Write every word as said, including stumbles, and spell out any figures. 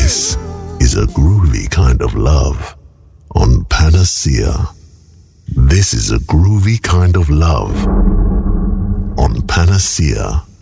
This is a groovy kind of love on Panacea. This is a groovy kind of love on Panacea.